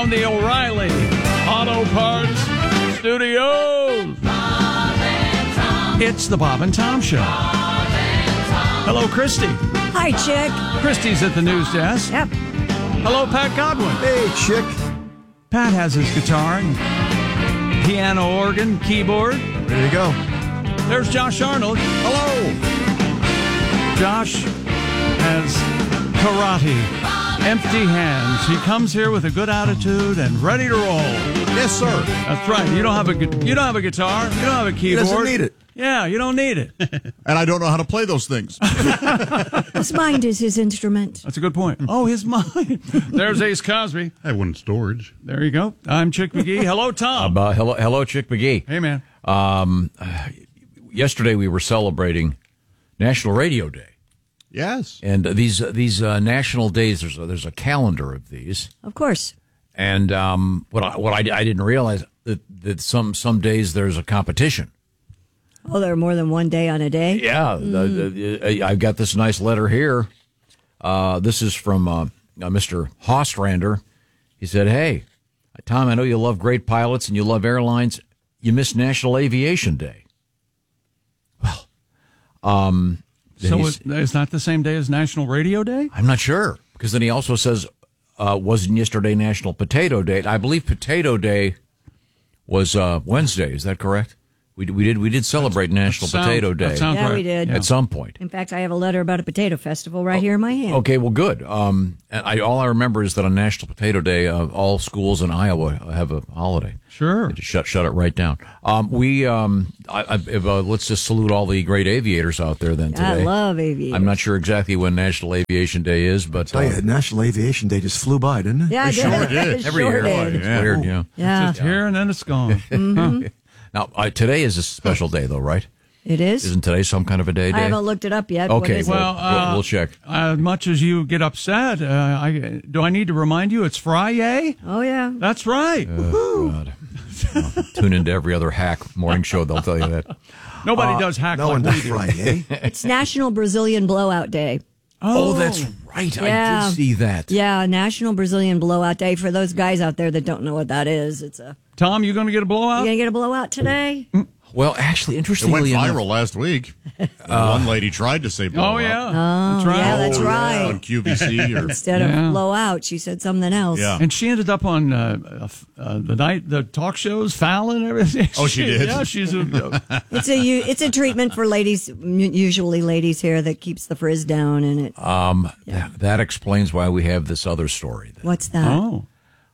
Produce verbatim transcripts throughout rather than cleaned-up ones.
from the O'Reilly Auto Parts Studios. It's the Bob and Tom Show. Hello, Christy. Hi, Chick. Christy's at the news desk. Yep. Hello, Pat Godwin. Hey, Chick. Pat has his guitar and piano, organ, keyboard. Ready to go. There's Josh Arnold. Hello. Josh has karate, empty hands. He comes here with a good attitude and ready to roll. Yes, sir. That's right. You don't have a gu- you don't have a guitar. You don't have a keyboard. He doesn't need it. Yeah, you don't need it. And I don't know how to play those things. His mind is his instrument. That's a good point. Oh, his mind. There's Ace Cosby. I have one in storage. There you go. I'm Chick McGee. Hello, Tom. Uh, hello, hello, Chick McGee. Hey, man. Um, uh, yesterday we were celebrating National Radio Day, Yes. and these uh, these uh, national days. There's a, there's a calendar of these, Of course. and um, what I, what I, I didn't realize that that some some days there's a competition. Oh, there are more than one day on a day? Yeah, the, the, I've got this nice letter here. Uh, this is from uh, uh, Mister Hostrander. He said, "Hey, Tom, I know you love great pilots and you love airlines. You missed National Aviation Day." Well, um, So he's- it, it's not the same day as National Radio Day? I'm not sure, because then he also says, uh, wasn't yesterday National Potato Day? I believe Potato Day was uh, Wednesday. Is that correct? We we did we did celebrate National Sounds- Potato that Day sounds Yeah, right. we did. at some point. In fact, I have a letter about a potato festival right here in my hand. Okay, well, good. Um, and I, all I remember is that on National Potato Day, uh, all schools in Iowa have a holiday. Sure. Just shut shut it right down. Um, we um, I, I, if, uh, let's just salute all the great aviators out there. Then today, I love aviation. I'm not sure exactly when National Aviation Day is, but Tell you, uh, National Aviation Day just flew by, didn't it? Yeah, I It sure did. did. It every sure year did. it's weird. Yeah. Yeah, It's here and then it's gone. Now uh, today is a special day, though, right? it is. Isn't today some kind of a day? I Day? haven't looked it up yet. What Okay, is it? well, Well, uh, we'll, we'll check. As much as you get upset, uh, I, do I need to remind you it's Friday? Oh, yeah. That's right. Oh, God. Well, tune into every other hack morning show; they'll tell you that. Nobody does hack No like one we does do. Friday. It's National Brazilian Blowout Day. Oh, that's right. I Yeah. did see that. Yeah, National Brazilian Blowout Day. For those guys out there that don't know what that is, it's a. Tom, you going to get a You blowout? gonna get a blowout today? Well, actually, It went interestingly enough, viral last week. One lady tried to say blow Oh, up yeah. Oh, That's right. yeah, that's on right. Q V C. Or, Instead Yeah. of blowout, she said something else. yeah. And she ended up on uh, uh, the night, the talk shows, Fallon and everything. Oh, she did? Yeah, she's a. It's a u- it's a treatment for ladies, m- usually ladies here, that keeps the frizz down, and it. um, that, that explains why we have this other story. What's that? Oh.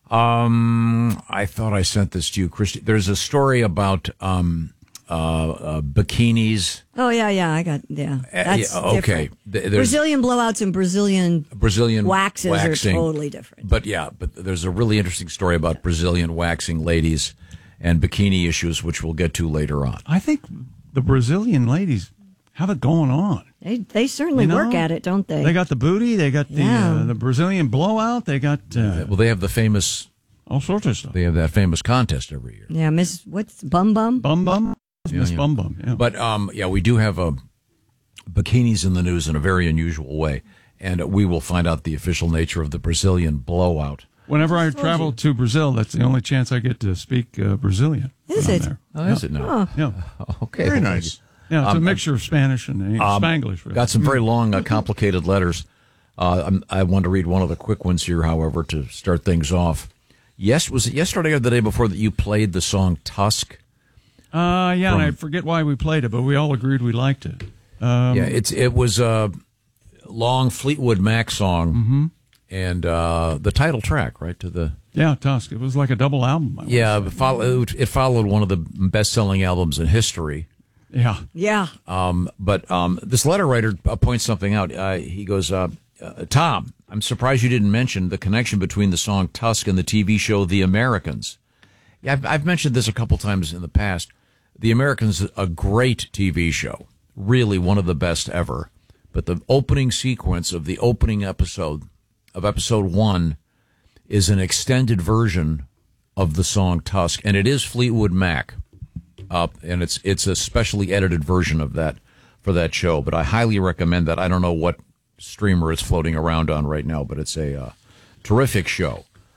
Um, I thought I sent this to you, Christy. There's a story about um, uh, uh, bikinis. Oh yeah, yeah, I got yeah. That's yeah, okay. different. Th- there's- Brazilian blowouts and Brazilian Brazilian waxes waxing. are totally different. But yeah, but there's a really interesting story about Brazilian waxing ladies and bikini issues, which we'll get to later on. I think the Brazilian ladies have it going on. They they certainly You know, work at it, don't they? They got the booty. They got the Yeah. uh, the Brazilian blowout. They got uh, Well, they have the famous, all sorts of stuff. they have that famous contest every year. yeah, Miss what's Bum Bum? Bum bum, Yeah, Miss yeah. Bum Bum. Yeah. But um, yeah, we do have uh, bikinis in the news in a very unusual way, and we will find out the official nature of the Brazilian blowout. Whenever I travel to Brazil, that's the only chance I get to speak uh, Brazilian. Is when I'm it? there. Oh, is it now? Yeah, Okay, Very well, nice. yeah. It's a Um, mixture of Spanish and uh, Spanglish. Really. Got some very long, uh, complicated letters. Uh, I'm, I want to read one of the quick ones here, however, to start things off. Yes, was it yesterday or the day before that you played the song Tusk? Uh, yeah, and From- I forget why we played it, but we all agreed we liked it. Um, Yeah, it's it was a long Fleetwood Mac song, Mm-hmm. and uh, the title track, right to the yeah, Tusk. It was like a double album. I would yeah. say. It followed, it followed one of the best-selling albums in history. yeah. Yeah. Um, but um, this letter writer uh, points something out. Uh, he goes, uh, uh, Tom, I'm surprised you didn't mention the connection between the song Tusk and the T V show The Americans. Yeah, I've, I've mentioned this a couple times in the past. The Americans is a great T V show, really one of the best ever. But the opening sequence of the opening episode of episode one is an extended version of the song Tusk, and it is Fleetwood Mac. Up, and it's it's a specially edited version of that for that show. But I highly recommend that. I don't know what streamer it's floating around on right now, but it's a uh, terrific show.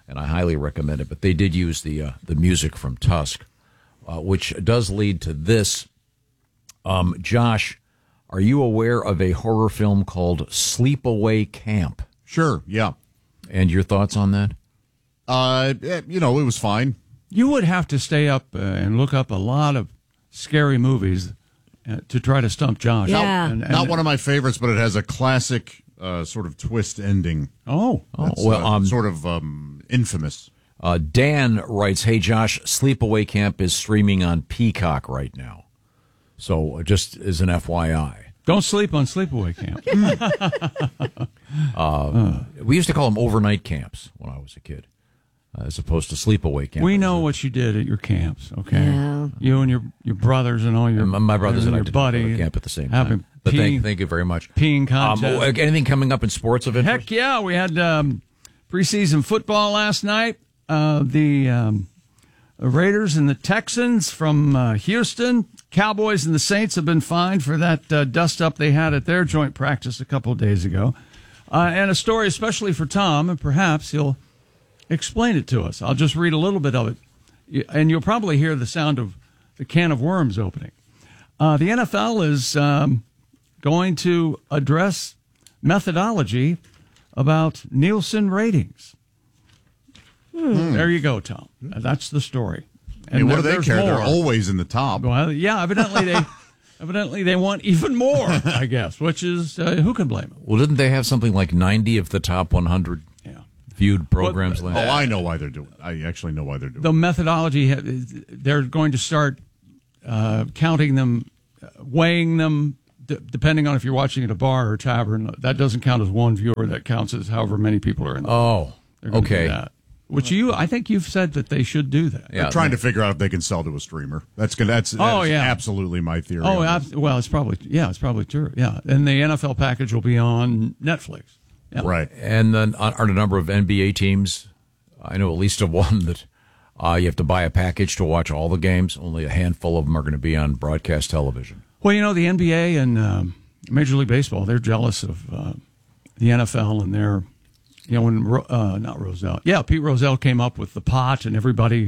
and I highly recommend it. But they did use the uh, the music from Tusk, uh, which does lead to this. Um, Josh, are you aware of a horror film called Sleepaway Camp? Sure, yeah. And your thoughts on that? Uh, eh, you know, it was fine. You would have to stay up uh, and look up a lot of scary movies uh, to try to stump Josh. Yeah. And- and- Not one of my favorites, but it has a classic uh, sort of twist ending. Oh, Oh, That's, well, uh, um, sort of um, infamous. uh, Dan writes, "Hey Josh, Sleepaway Camp is streaming on Peacock right now. So uh, just as an F Y I." don't sleep on Sleepaway Camp. We used to call them overnight camps when I was a kid, uh, as opposed to sleepaway camp. We know what you did at your camps, okay? Yeah. You and your, your brothers and all your My, my brothers and I your did go buddy to camp at the same having time. But peeing, thank, thank you very much. peeing Um, contest. anything coming up in sports of interest? Heck yeah, we had um, preseason football last night. Uh, the um, Raiders and the Texans from uh, Houston. Cowboys and the Saints have been fined for that uh, dust-up they had at their joint practice a couple of days ago. Uh, and a story especially for Tom, and perhaps he'll explain it to us. I'll just read a little bit of it, and you'll probably hear the sound of the can of worms opening. Uh, the N F L is um, going to address methodology about Nielsen ratings. There you go, Tom. Uh, That's the story. I mean, what do there- they there's care? They're more. always in the top. Well, yeah, evidently they, evidently they want even more. I guess, which is uh, who can blame them? Well, didn't they have something like ninety of the top one hundred Yeah. viewed programs But- last Oh, I know why they're doing it. I actually know why they're doing The it. methodology, ha- they're going to start uh, counting them, uh, weighing them, d- depending on if you're watching at a bar or tavern. That doesn't count as one viewer. That counts as however many people are in. The Oh, They're gonna do okay. that. Which you, I think you've said that they should do that. Yeah, They're trying to figure out if they can sell to a streamer. That's good. That's, Oh, that's yeah. absolutely my theory. Oh, on ab- this. well, it's probably yeah, it's probably true. Yeah, and the N F L package will be on Netflix. Yeah. Right. And then are are a number of N B A teams. I know at least of one that uh, you have to buy a package to watch all the games. Only a handful of them are going to be on broadcast television. Well, you know, the N B A and um, Major League Baseball, they're jealous of uh, the N F L and their, you know, when, Ro- uh, not Rozelle. Yeah, Pete Rozelle came up with the pot and everybody,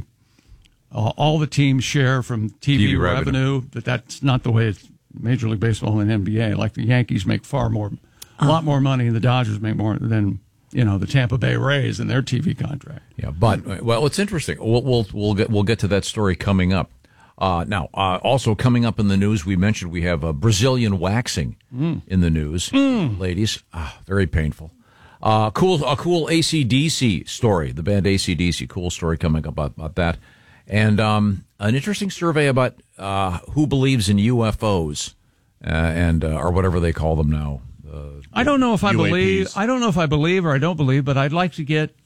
uh, all the teams share from T V, T V revenue. revenue, but that's not the way it's Major League Baseball and N B A. Like the Yankees make far more, a lot more money and the Dodgers make more than, you know, the Tampa Bay Rays and their T V contract. Yeah, but well, it's interesting. We'll we'll we'll get we'll get to that story coming up. Uh, now, uh, also coming up in the news, we mentioned we have a Brazilian waxing in the news, ladies. Ah, very painful. Uh, cool, a cool A C D C story. The band A C D C, cool story coming up about, about that, and um, an interesting survey about uh, who believes in U F Os uh, and uh, or whatever they call them now. Uh, I don't know if I U A Ps. believe. I don't know if I believe or I don't believe, but I'd like to get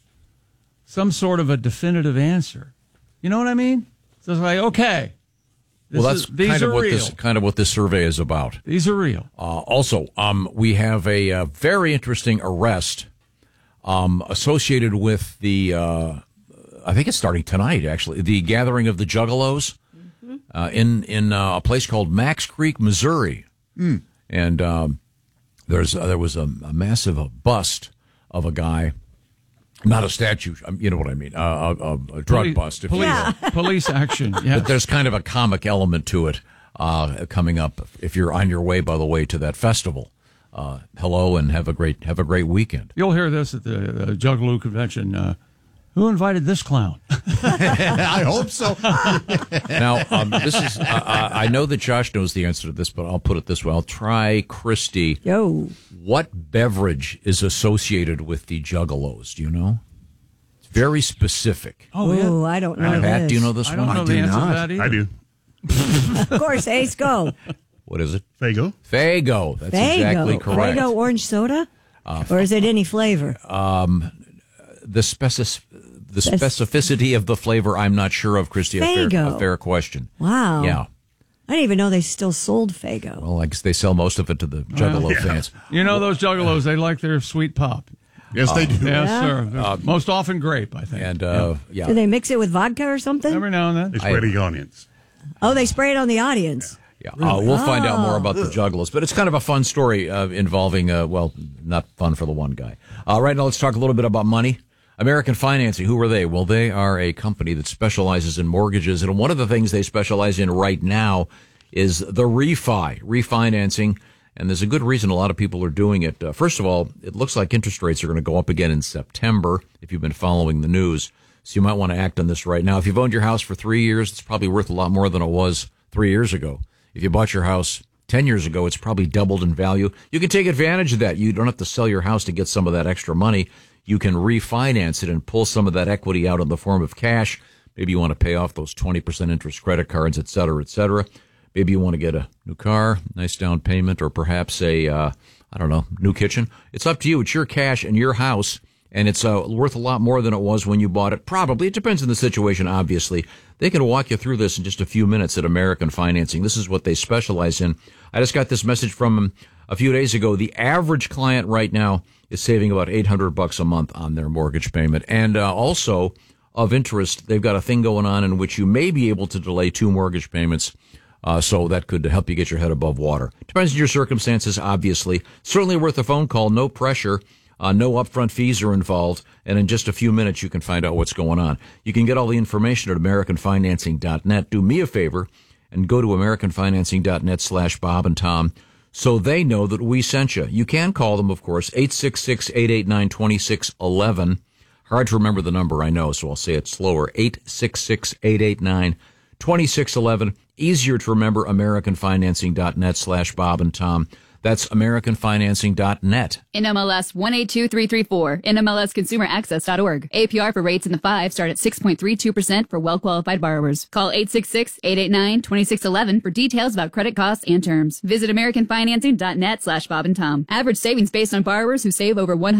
some sort of a definitive answer. You know what I mean? So it's like, okay, this well, that's is, these kind are of what real. this kind of what this survey is about. These are real. Uh, also, um, we have a, uh very interesting arrest um, associated with the, uh, I think it's starting tonight, actually, the gathering of the Juggalos uh, in in uh, a place called Max Creek, Missouri. And um, there's uh, there was a, a massive uh, bust of a guy, not a statue, um, you know what I mean, uh, a, a, a drug Police- bust, if you Police, will. police action. Yeah. But there's kind of a comic element to it uh, coming up if you're on your way, by the way, to that festival. Uh, hello and have a great have a great weekend. You'll hear this at the uh, Juggalo convention. Uh, who invited this clown? I hope so. Now, um, this is uh, uh, I know that Josh knows the answer to this, but I'll put it this way. I'll try Christy. Yo. What beverage is associated with the Juggalos? Do you know? It's very specific. Oh, Oh, I don't know Pat, this. do you know this I one? don't know the do answer not. to that either. I do. Of course, Ace, go. What is it? Fago. Fago. That's Fago. exactly correct. Fago orange soda? Or is it any flavor? The specific. The specificity of the flavor, I'm not sure of, Christy. A fair, Fago. a fair question. Wow. Yeah. I didn't even know they still sold Fago. Well, I guess they sell most of it to the Juggalo fans. You know those Juggalos, they like their sweet pop. Yes, they do. Yes, Yeah? sir. They're most often grape, I think. And, uh, yeah. Do they mix it with vodka or something? Every now and then. They spray the audience. Oh, they spray it on the audience. Yeah, uh, we'll find out more Oh. about the Juggalos, but it's kind of a fun story uh, involving, uh, well, not fun for the one guy. Uh, right now, let's talk a little bit about money. American Financing, who are they? Well, they are a company that specializes in mortgages. And one of the things they specialize in right now is the refi, refinancing. And there's a good reason a lot of people are doing it. Uh, first of all, it looks like interest rates are going to go up again in September, if you've been following the news. So you might want to act on this right now. If you've owned your house for three years, it's probably worth a lot more than it was three years ago. If you bought your house ten years ago, it's probably doubled in value. You can take advantage of that. You don't have to sell your house to get some of that extra money. You can refinance it and pull some of that equity out in the form of cash. Maybe you want to pay off those twenty percent interest credit cards, et cetera, et cetera. Maybe you want to get a new car, nice down payment, or perhaps a, uh, I don't know, new kitchen. It's up to you. It's your cash and your house, and it's uh, worth a lot more than it was when you bought it. Probably. It depends on the situation, obviously. They can walk you through this in just a few minutes at American Financing. This is what they specialize in. I just got this message from them a few days ago. The average client right now is saving about eight hundred bucks a month on their mortgage payment. And uh, also, of interest, they've got a thing going on in which you may be able to delay two mortgage payments. Uh, so that could help you get your head above water. Depends on your circumstances, obviously. Certainly worth a phone call, no pressure. Uh, no upfront fees are involved, and in just a few minutes you can find out what's going on. You can get all the information at American Financing dot net. Do me a favor and go to American Financing dot net slash Bob and Tom so they know that we sent you. You can call them, of course, eight six six, eight eight nine, two six one one. Hard to remember the number, I know, so I'll say it slower. eight six six, eight eight nine, two six one one. Easier to remember, American Financing dot net slash Bob and Tom. That's American Financing dot net. N M L S one eight two three three four, N M L S consumer access dot org. A P R for rates in the five start at six point three two percent for well-qualified borrowers. Call eight six six, eight eight nine, two six one one for details about credit costs and terms. Visit American Financing dot net slash Bob and Tom. Average savings based on borrowers who save over one hundred